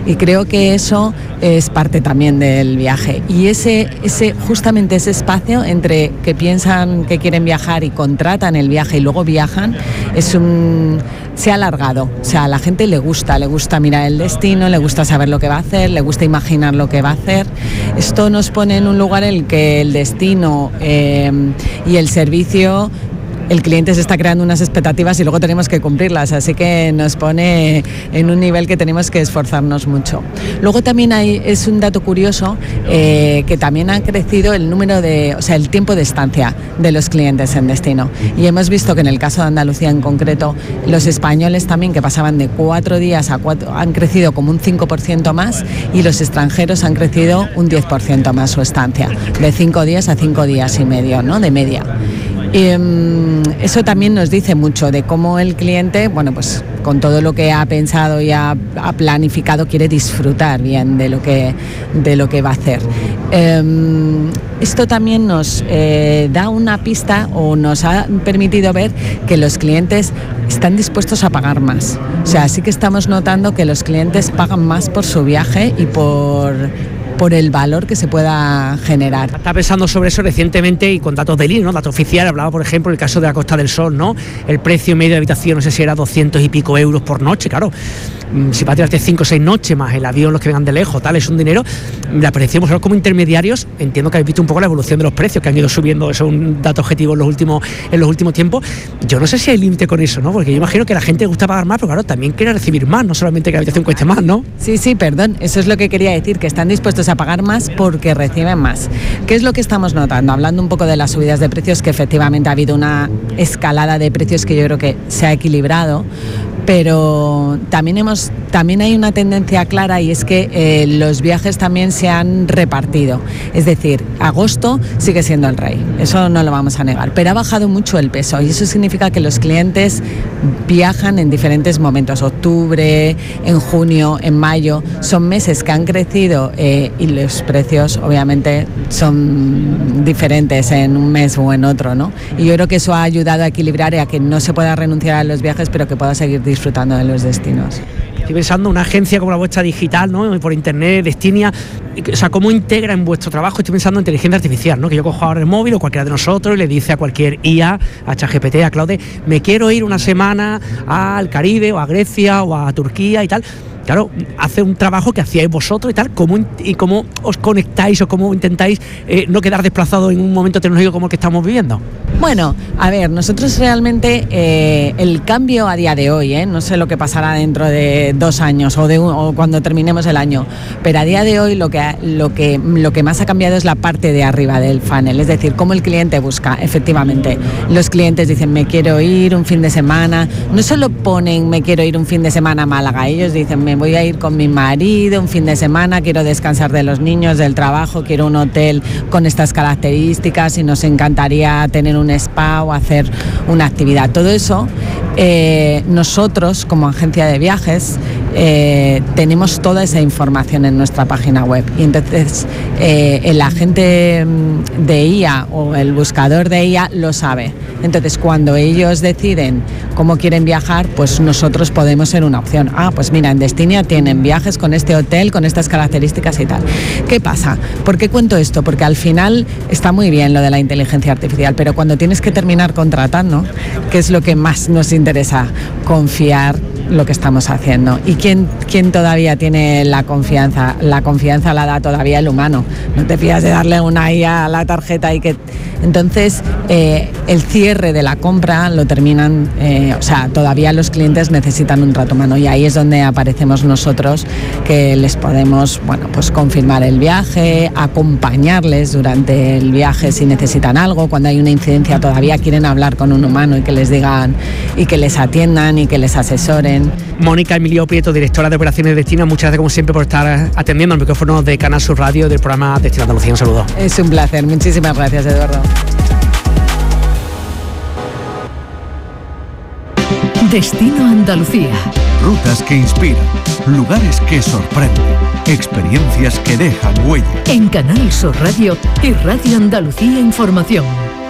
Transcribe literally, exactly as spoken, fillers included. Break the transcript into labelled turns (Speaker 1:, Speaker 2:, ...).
Speaker 1: Y creo que eso es parte también del viaje. Y ese, ese, justamente ese espacio entre que piensan que quieren viajar y contratan el viaje y luego viajan, es un, se ha alargado. O sea, a la gente le gusta, le gusta mirar el destino, le gusta saber lo que va a hacer, le gusta imaginar lo que va a hacer. Esto nos pone en un lugar en el que el destino eh, y el servicio, el cliente se está creando unas expectativas y luego tenemos que cumplirlas, así que nos pone en un nivel que tenemos que esforzarnos mucho. Luego también hay, es un dato curioso, eh, que también ha crecido el número de, o sea, el tiempo de estancia de los clientes en destino. Y hemos visto que en el caso de Andalucía en concreto, los españoles también, que pasaban de cuatro días a cuatro, han crecido como un cinco por ciento más, y los extranjeros han crecido un diez por ciento más su estancia, de cinco días a cinco días y medio, ¿no?, de media. Y, um, eso también nos dice mucho de cómo el cliente, bueno, pues con todo lo que ha pensado y ha, ha planificado, quiere disfrutar bien de lo que, de lo que va a hacer. Um, esto también nos eh, da una pista, o nos ha permitido ver que los clientes están dispuestos a pagar más. O sea, sí que estamos notando que los clientes pagan más por su viaje y por... por el valor que se pueda generar.
Speaker 2: Estaba pensando sobre eso recientemente y con datos del I N E, ¿no?, datos oficiales. Hablaba, por ejemplo, el caso de la Costa del Sol, ¿no? El precio medio de habitación, no sé si era doscientos y pico euros por noche, claro. Si vas a tirarte cinco o seis noches más el avión, los que vengan de lejos, tal, es un dinero. Le apreciamos ahora como intermediarios. Entiendo que habéis visto un poco la evolución de los precios, que han ido subiendo, eso es un dato objetivo en los últimos, en los últimos tiempos. Yo no sé si hay límite con eso, ¿no? Porque yo imagino que a la gente le gusta pagar más, pero claro, también quiere recibir más, no solamente que la habitación cueste más, ¿no?
Speaker 1: Sí, sí, perdón, eso es lo que quería decir, que están dispuestos a pagar más porque reciben más. ¿Qué es lo que estamos notando? Hablando un poco de las subidas de precios, que efectivamente ha habido una escalada de precios que yo creo que se ha equilibrado, pero también hemos también hay una tendencia clara, y es que eh, los viajes también se han repartido. Es decir, agosto sigue siendo el rey, eso no lo vamos a negar, pero ha bajado mucho el peso, y eso significa que los clientes viajan en diferentes momentos. Octubre, en junio, en mayo, son meses que han crecido, eh, y los precios obviamente son diferentes en un mes o en otro, ¿no? Y yo creo que eso ha ayudado a equilibrar y a que no se pueda renunciar a los viajes, pero que pueda seguir disfrutando de los destinos.
Speaker 2: Estoy pensando una agencia como la vuestra digital, ¿no?, por internet, Destinia, o sea, ¿cómo integra en vuestro trabajo? Estoy pensando en inteligencia artificial, ¿no?, que yo cojo ahora el móvil o cualquiera de nosotros y le dice a cualquier I A, a ChatGPT, a Claude, me quiero ir una semana al Caribe o a Grecia o a Turquía y tal. Claro, hace un trabajo que hacíais vosotros y tal. ¿Cómo, y cómo os conectáis o cómo intentáis eh, no quedar desplazados en un momento tecnológico como el que estamos viviendo?
Speaker 1: Bueno, a ver, nosotros realmente eh, el cambio a día de hoy, eh, no sé lo que pasará dentro de dos años o, de un, o cuando terminemos el año, pero a día de hoy lo que, lo, que, lo que más ha cambiado es la parte de arriba del funnel, es decir, cómo el cliente busca. Efectivamente, los clientes dicen me quiero ir un fin de semana, no solo ponen me quiero ir un fin de semana a Málaga, ellos dicen me voy a ir con mi marido un fin de semana, quiero descansar de los niños, del trabajo, quiero un hotel con estas características y nos encantaría tener un spa o hacer una actividad. Todo eso eh, nosotros como agencia de viajes eh, tenemos toda esa información en nuestra página web, y entonces eh, el agente de I A o el buscador de I A lo sabe. Entonces cuando ellos deciden cómo quieren viajar, pues nosotros podemos ser una opción. Ah, pues mira, en Destinia tienen viajes con este hotel, con estas características y tal. ¿Qué pasa? ¿Por qué cuento esto? Porque al final está muy bien lo de la inteligencia artificial, pero cuando tienes que terminar contratando, que es lo que más nos interesa, confiar lo que estamos haciendo. ¿Y quién, quién todavía tiene la confianza? La confianza la da todavía el humano. No te fías de darle una I A a la tarjeta y que... Entonces, eh, el cierre de la compra lo terminan, eh, o sea, todavía los clientes necesitan un trato humano, y ahí es donde aparecemos nosotros, que les podemos, bueno, pues confirmar el viaje, acompañarles durante el viaje si necesitan algo. Cuando hay una incidencia todavía quieren hablar con un humano y que les digan, y que les atiendan y que les asesoren.
Speaker 2: Mónica Emilio Prieto, directora de operaciones de Destinia, muchas gracias como siempre por estar atendiendo al micrófono de Canal Sur Radio del programa Destino Andalucía. Un saludo.
Speaker 1: Es un placer, muchísimas gracias, Eduardo.
Speaker 3: Destino Andalucía.
Speaker 4: Rutas que inspiran, lugares que sorprenden, experiencias que dejan huella.
Speaker 3: En Canal Sur Radio y Radio Andalucía Información.